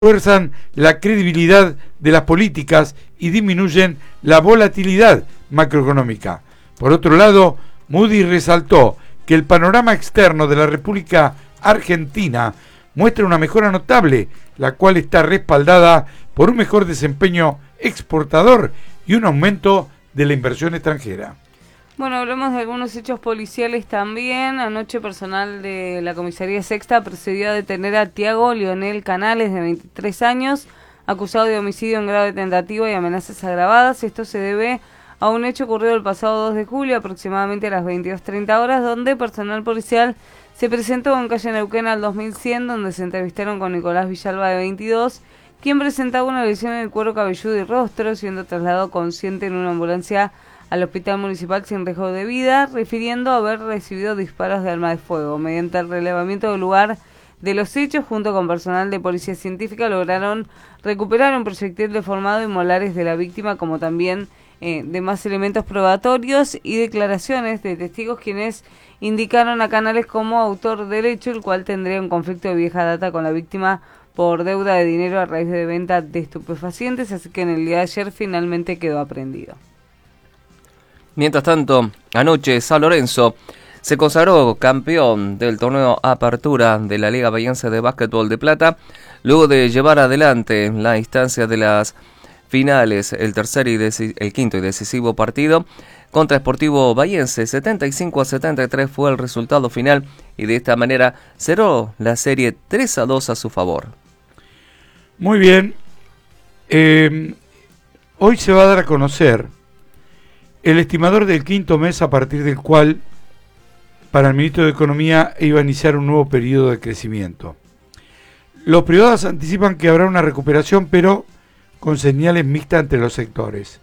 refuerzan la credibilidad de las políticas y disminuyen la volatilidad macroeconómica. Por otro lado, Moody's resaltó que el panorama externo de la República Argentina muestra una mejora notable, la cual está respaldada por un mejor desempeño exportador y un aumento de la inversión extranjera. Bueno, hablamos de algunos hechos policiales también. Anoche personal de la Comisaría Sexta procedió a detener a Tiago Leonel Canales, de 23 años, acusado de homicidio en grado de tentativa y amenazas agravadas. Esto se debe a un hecho ocurrido el pasado 2 de julio, aproximadamente a las 22:30 horas, donde personal policial se presentó en calle Neuquén al 2100, donde se entrevistaron con Nicolás Villalba, de 22, quien presentaba una lesión en el cuero cabelludo y rostro, siendo trasladado consciente en una ambulancia al hospital municipal sin riesgo de vida, refiriendo haber recibido disparos de arma de fuego. Mediante el relevamiento del lugar de los hechos, junto con personal de policía científica, lograron recuperar un proyectil deformado y molares de la víctima, como también demás elementos probatorios y declaraciones de testigos, quienes indicaron a Canales como autor del hecho, el cual tendría un conflicto de vieja data con la víctima por deuda de dinero a raíz de venta de estupefacientes, así que en el día de ayer finalmente quedó aprehendido. Mientras tanto, anoche San Lorenzo se consagró campeón del torneo Apertura de la Liga Bahiense de Básquetbol de Plata, luego de llevar adelante la instancia de las finales, el quinto y decisivo partido contra Sportivo Bahiense. 75-73 fue el resultado final y de esta manera cerró la serie 3-2 a su favor. Muy bien. Hoy se va a dar a conocer el estimador del quinto mes, a partir del cual para el ministro de Economía iba a iniciar un nuevo periodo de crecimiento. Los privados anticipan que habrá una recuperación, pero con señales mixtas entre los sectores.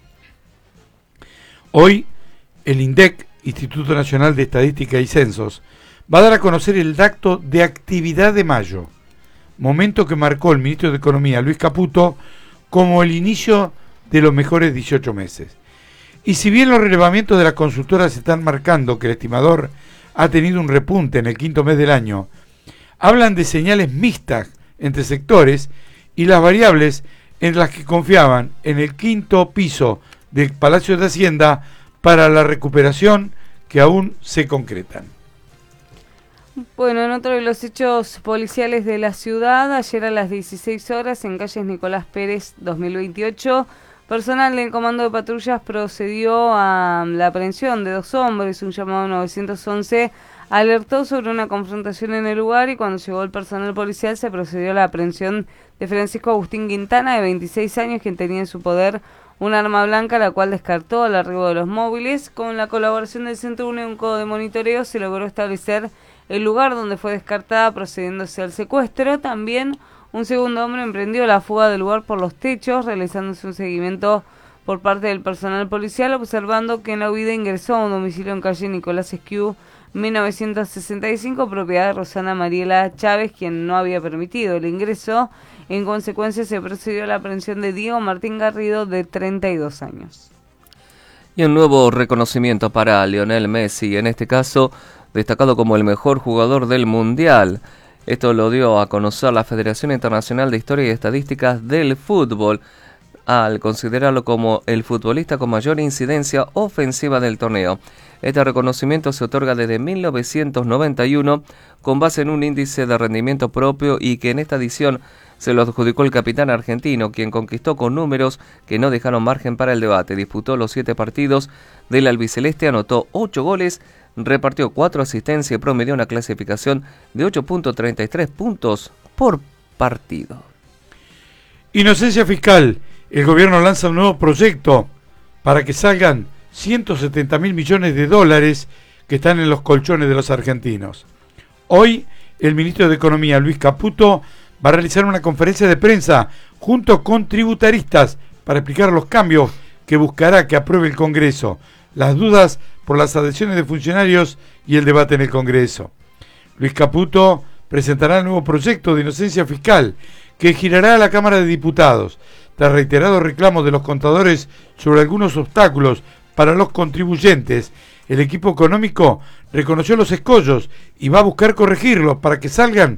Hoy, el INDEC, Instituto Nacional de Estadística y Censos, va a dar a conocer el dato de actividad de mayo, momento que marcó el ministro de Economía, Luis Caputo, como el inicio de los mejores 18 meses. Y si bien los relevamientos de las consultoras están marcando que el estimador ha tenido un repunte en el quinto mes del año, hablan de señales mixtas entre sectores y las variables en las que confiaban en el quinto piso del Palacio de Hacienda para la recuperación que aún se concretan. Bueno, en otro de los hechos policiales de la ciudad, ayer a las 16 horas en calles Nicolás Pérez 2028, personal del Comando de Patrullas procedió a la aprehensión de 2 hombres. Un llamado 911 alertó sobre una confrontación en el lugar y cuando llegó el personal policial se procedió a la aprehensión de Francisco Agustín Quintana, de 26 años, quien tenía en su poder un arma blanca, la cual descartó al arribo de los móviles. Con la colaboración del Centro Único de Monitoreo se logró establecer el lugar donde fue descartada, procediéndose al secuestro. También un segundo hombre emprendió la fuga del lugar por los techos, realizándose un seguimiento por parte del personal policial, observando que en la huida ingresó a un domicilio en calle Nicolás Esquiú, 1965, propiedad de Rosana Mariela Chávez, quien no había permitido el ingreso. En consecuencia, se procedió a la aprehensión de Diego Martín Garrido, de 32 años. Y un nuevo reconocimiento para Lionel Messi, en este caso destacado como el mejor jugador del Mundial. Esto lo dio a conocer la Federación Internacional de Historia y Estadísticas del Fútbol, al considerarlo como el futbolista con mayor incidencia ofensiva del torneo. Este reconocimiento se otorga desde 1991 con base en un índice de rendimiento propio y que en esta edición se lo adjudicó el capitán argentino, quien conquistó con números que no dejaron margen para el debate. Disputó los 7 partidos del albiceleste, anotó 8 goles, repartió 4 asistencias y promedió una clasificación de 8.33 puntos por partido. Inocencia fiscal. El gobierno lanza un nuevo proyecto para que salgan 170.000 millones de dólares que están en los colchones de los argentinos. Hoy, el ministro de Economía, Luis Caputo, va a realizar una conferencia de prensa junto con tributaristas para explicar los cambios que buscará que apruebe el Congreso, las dudas por las adhesiones de funcionarios y el debate en el Congreso. Luis Caputo presentará el nuevo proyecto de inocencia fiscal que girará a la Cámara de Diputados, tras reiterados reclamos de los contadores sobre algunos obstáculos para los contribuyentes El equipo económico reconoció los escollos y va a buscar corregirlos para que salgan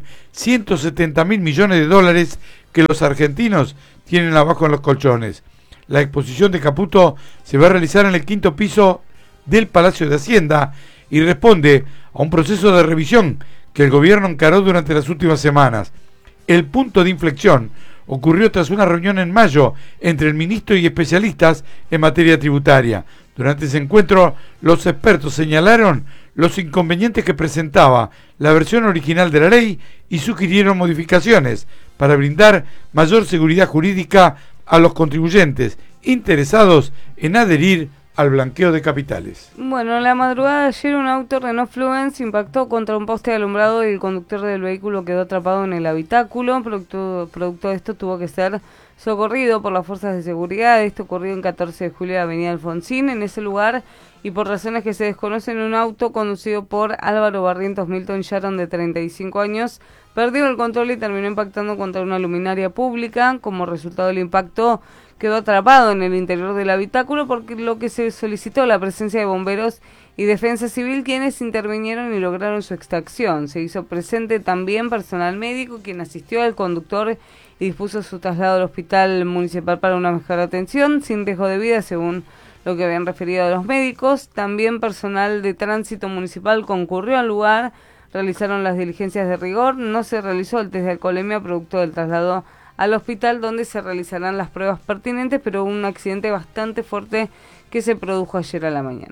170.000 millones de dólares que los argentinos tienen abajo en los colchones. La exposición de Caputo se va a realizar en el 5º piso del Palacio de Hacienda y responde a un proceso de revisión que el gobierno encaró durante las últimas semanas. El punto de inflexión ocurrió tras una reunión en mayo entre el ministro y especialistas en materia tributaria. Durante ese encuentro, los expertos señalaron los inconvenientes que presentaba la versión original de la ley y sugirieron modificaciones para brindar mayor seguridad jurídica a los contribuyentes interesados en adherir al blanqueo de capitales. Bueno, en la madrugada de ayer un auto Renault Fluence impactó contra un poste de alumbrado y el conductor del vehículo quedó atrapado en el habitáculo. Producto de esto tuvo que ser socorrido por las fuerzas de seguridad. Esto ocurrió en 14 de julio, avenida Alfonsín. En ese lugar, y por razones que se desconocen, un auto conducido por Álvaro Barrientos Milton Sharon, de 35 años, perdió el control y terminó impactando contra una luminaria pública. Como resultado del impacto, quedó atrapado en el interior del habitáculo, porque lo que se solicitó la presencia de bomberos y defensa civil, quienes intervinieron y lograron su extracción. Se hizo presente también personal médico, quien asistió al conductor y dispuso su traslado al hospital municipal para una mejor atención, sin riesgo de vida, según lo que habían referido a los médicos. También personal de tránsito municipal concurrió al lugar, realizaron las diligencias de rigor. No se realizó el test de alcoholemia producto del traslado al hospital, donde se realizarán las pruebas pertinentes, pero hubo un accidente bastante fuerte que se produjo ayer a la mañana.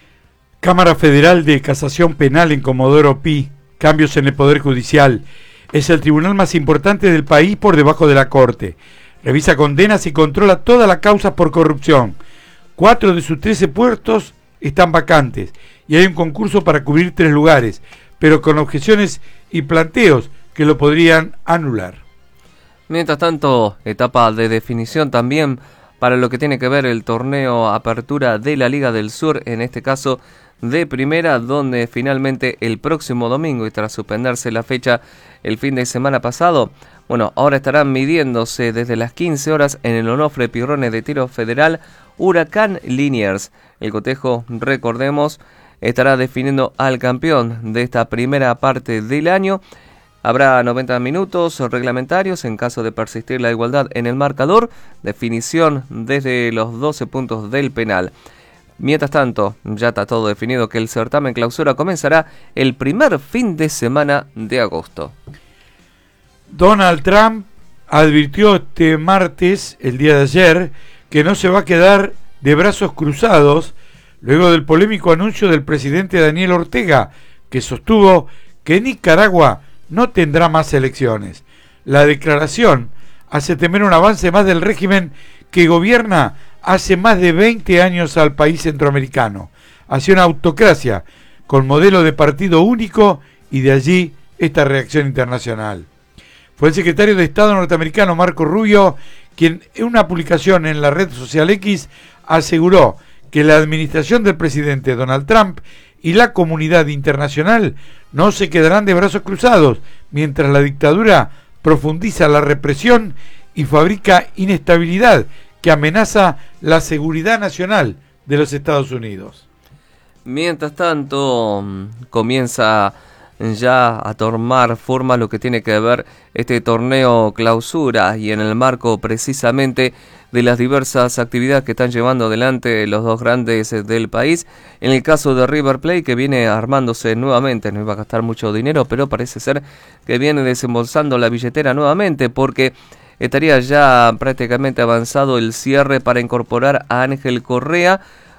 Cámara Federal de Casación Penal en Comodoro Pi, cambios en el Poder Judicial. Es el tribunal más importante del país por debajo de la Corte. Revisa condenas y controla todas las causas por corrupción. 4 de sus 13 puestos están vacantes y hay un concurso para cubrir 3 lugares, pero con objeciones y planteos que lo podrían anular. Mientras tanto, etapa de definición también para lo que tiene que ver el torneo Apertura de la Liga del Sur, en este caso de primera, donde finalmente el próximo domingo, y tras suspenderse la fecha el fin de semana pasado, ahora estarán midiéndose desde las 15 horas en el Onofre Pirrones de Tiro Federal Huracán Liniers. El cotejo, recordemos, estará definiendo al campeón de esta primera parte del año. Habrá 90 minutos reglamentarios en caso de persistir la igualdad en el marcador, definición desde los 12 puntos del penal. Mientras tanto, ya está todo definido que el certamen clausura comenzará el primer fin de semana de agosto. Donald Trump advirtió este martes, el día de ayer, que no se va a quedar de brazos cruzados luego del polémico anuncio del presidente Daniel Ortega, que sostuvo que Nicaragua no tendrá más elecciones. La declaración hace temer un avance más del régimen que gobierna hace más de 20 años al país centroamericano, hacia una autocracia con modelo de partido único, y de allí esta reacción internacional. Fue el secretario de Estado norteamericano Marco Rubio quien en una publicación en la red social X aseguró que la administración del presidente Donald Trump y la comunidad internacional no se quedarán de brazos cruzados mientras la dictadura profundiza la represión y fabrica inestabilidad que amenaza la seguridad nacional de los Estados Unidos. Mientras tanto, comienza ya a tomar forma lo que tiene que ver este torneo clausura, y en el marco precisamente de las diversas actividades que están llevando adelante los dos grandes del país. En el caso de River Plate, que viene armándose nuevamente, no iba a gastar mucho dinero, pero parece ser que viene desembolsando la billetera nuevamente, porque estaría ya prácticamente avanzado el cierre para incorporar a Ángel Correa,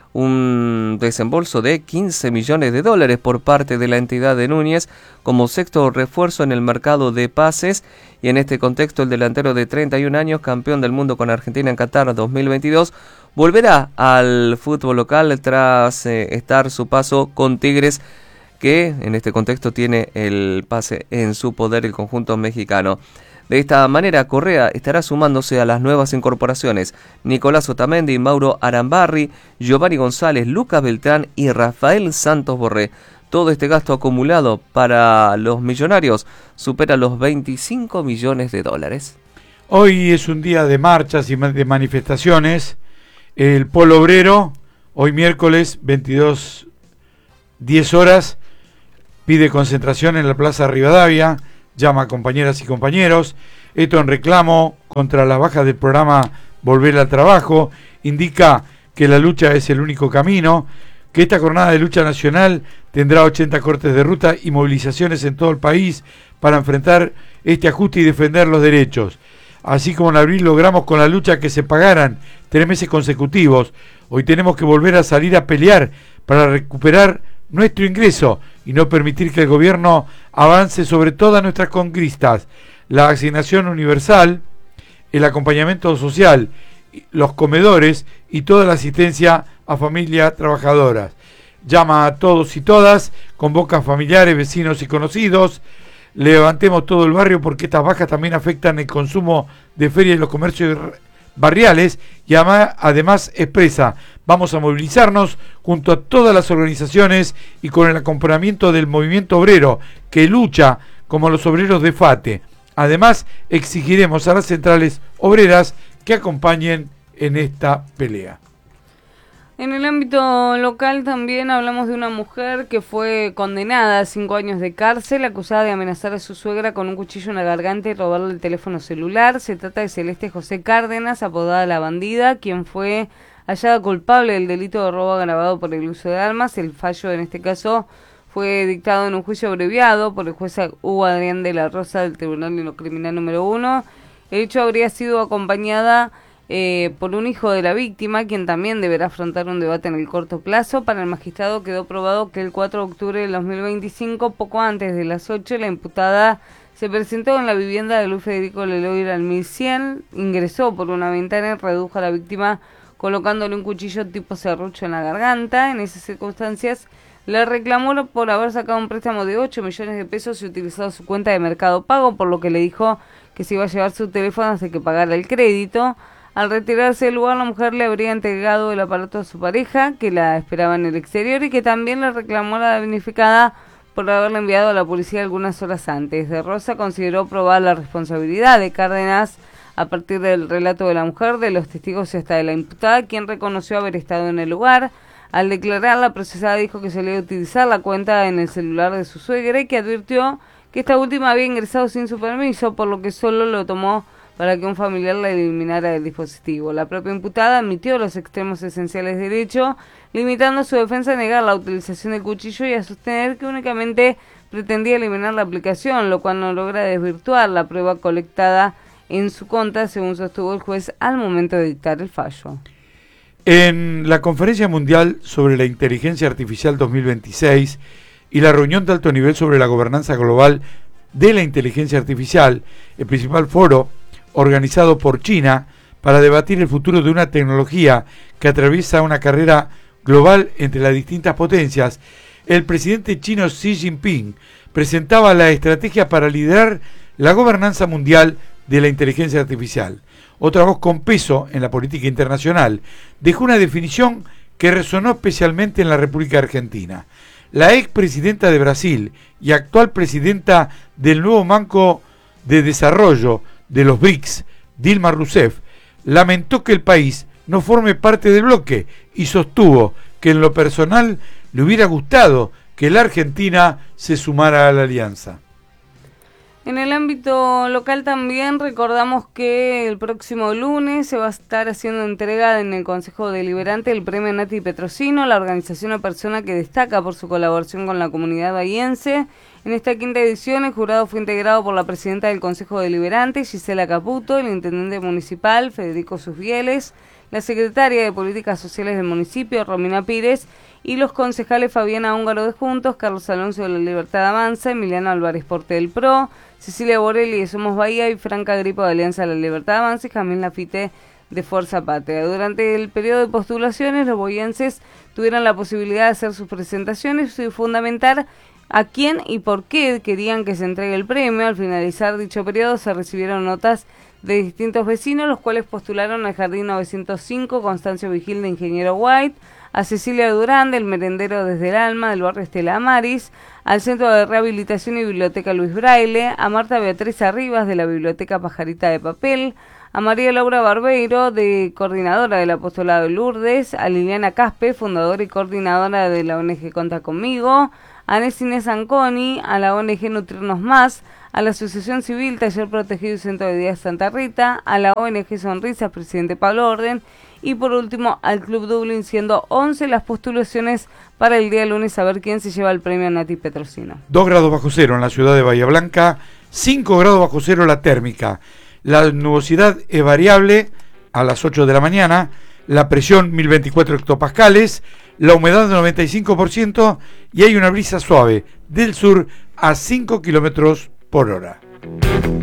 un desembolso de $15 millones por parte de la entidad de Núñez como sexto refuerzo en el mercado de pases, y en este contexto el delantero de 31 años, campeón del mundo con Argentina en Qatar 2022, volverá al fútbol local tras estar su paso con Tigres, que en este contexto tiene el pase en su poder el conjunto mexicano. De esta manera, Correa estará sumándose a las nuevas incorporaciones: Nicolás Otamendi, Mauro Arambarri, Giovanni González, Lucas Beltrán y Rafael Santos Borré. Todo este gasto acumulado para los millonarios supera los $25 millones. Hoy es un día de marchas y de manifestaciones. El Polo Obrero, hoy miércoles 22 10 horas, pide concentración en la Plaza Rivadavia, llama a compañeras y compañeros, esto en reclamo contra las bajas del programa Volver al Trabajo, indica que la lucha es el único camino, que esta jornada de lucha nacional tendrá 80 cortes de ruta y movilizaciones en todo el país para enfrentar este ajuste y defender los derechos. Así como en abril logramos con la lucha que se pagaran 3 meses consecutivos, hoy tenemos que volver a salir a pelear para recuperar nuestro ingreso y no permitir que el gobierno avance sobre todas nuestras conquistas, la asignación universal, el acompañamiento social, los comedores y toda la asistencia a familias trabajadoras. Llama a todos y todas, convoca a familiares, vecinos y conocidos. Levantemos todo el barrio porque estas bajas también afectan el consumo de feria y los comercios barriales y además expresa: vamos a movilizarnos junto a todas las organizaciones y con el acompañamiento del movimiento obrero que lucha como los obreros de FATE. Además, exigiremos a las centrales obreras que acompañen en esta pelea. En el ámbito local también hablamos de una mujer que fue condenada a 5 años de cárcel, acusada de amenazar a su suegra con un cuchillo en la garganta y robarle el teléfono celular. Se trata de Celeste José Cárdenas, apodada La Bandida, quien fue hallada culpable del delito de robo agravado por el uso de armas. El fallo en este caso fue dictado en un juicio abreviado por el juez Hugo Adrián de la Rosa del Tribunal de lo Criminal número 1. El hecho habría sido acompañada por un hijo de la víctima, quien también deberá afrontar un debate en el corto plazo. Para el magistrado quedó probado que el 4 de octubre del 2025, poco antes de las 8, la imputada se presentó en la vivienda de Luis Federico Leloir al 1100, ingresó por una ventana y redujo a la víctima colocándole un cuchillo tipo serrucho en la garganta. En esas circunstancias le reclamó por haber sacado un préstamo de 8 millones de pesos y utilizado su cuenta de Mercado Pago, por lo que le dijo que se iba a llevar su teléfono hasta que pagara el crédito. Al retirarse del lugar, la mujer le habría entregado el aparato a su pareja, que la esperaba en el exterior, y que también le reclamó a la damnificada por haberle enviado a la policía algunas horas antes. De Rosa consideró probada la responsabilidad de Cárdenas a partir del relato de la mujer, de los testigos y hasta de la imputada, quien reconoció haber estado en el lugar. Al declarar, la procesada dijo que solía utilizar la cuenta en el celular de su suegra y que advirtió que esta última había ingresado sin su permiso, por lo que solo lo tomó para que un familiar la eliminara del dispositivo. La propia imputada admitió los extremos esenciales del hecho, limitando su defensa a negar la utilización del cuchillo y a sostener que únicamente pretendía eliminar la aplicación, lo cual no logra desvirtuar la prueba colectada en su contra, según sostuvo el juez al momento de dictar el fallo. En la Conferencia Mundial sobre la Inteligencia Artificial 2026 y la reunión de alto nivel sobre la gobernanza global de la inteligencia artificial, el principal foro organizado por China para debatir el futuro de una tecnología que atraviesa una carrera global entre las distintas potencias, el presidente chino Xi Jinping presentaba la estrategia para liderar la gobernanza mundial de la inteligencia artificial. Otra voz con peso en la política internacional dejó una definición que resonó especialmente en la República Argentina. La expresidenta de Brasil y actual presidenta del nuevo Banco de Desarrollo de los BRICS, Dilma Rousseff, lamentó que el país no forme parte del bloque y sostuvo que en lo personal le hubiera gustado que la Argentina se sumara a la alianza. En el ámbito local también recordamos que el próximo lunes se va a estar haciendo entrega en el Consejo Deliberante del Premio Nati Petrosino, la organización o persona que destaca por su colaboración con la comunidad bahiense. En esta quinta edición el jurado fue integrado por la presidenta del Consejo Deliberante, Gisela Caputo, el intendente municipal, Federico Susbieles, la secretaria de Políticas Sociales del municipio, Romina Pires, y los concejales Fabiana Húngaro de Juntos, Carlos Alonso de la Libertad Avanza, Emiliano Álvarez Porte del PRO, Cecilia Borelli de Somos Bahía y Franca Gripo de Alianza de la Libertad Avanza y Jamín Lafite de Fuerza Patria. Durante el periodo de postulaciones, los boyenses tuvieron la posibilidad de hacer sus presentaciones y fundamentar a quién y por qué querían que se entregue el premio. Al finalizar dicho periodo se recibieron notas de distintos vecinos, los cuales postularon al Jardín 905 Constancio Vigil de Ingeniero White, a Cecilia Durán del Merendero Desde el Alma del barrio Estela Maris, al Centro de Rehabilitación y Biblioteca Luis Braille, a Marta Beatriz Arribas de la Biblioteca Pajarita de Papel, a María Laura Barbeiro, coordinadora del Apostolado de Lourdes, a Liliana Caspe, fundadora y coordinadora de la ONG Conta Conmigo, a Inés Anconi, a la ONG Nutrirnos Más, a la Asociación Civil Taller Protegido y Centro de Día Santa Rita, a la ONG Sonrisas, presidente Pablo Orden, y por último al Club Dublín, siendo 11 las postulaciones para el día lunes a ver quién se lleva el premio Nati Petrosino. 2 grados bajo cero en la ciudad de Bahía Blanca, 5 grados bajo cero la térmica. La nubosidad es variable a las 8 de la mañana, la presión 1024 hectopascales, la humedad 95% y hay una brisa suave del sur a 5 kilómetros por hora.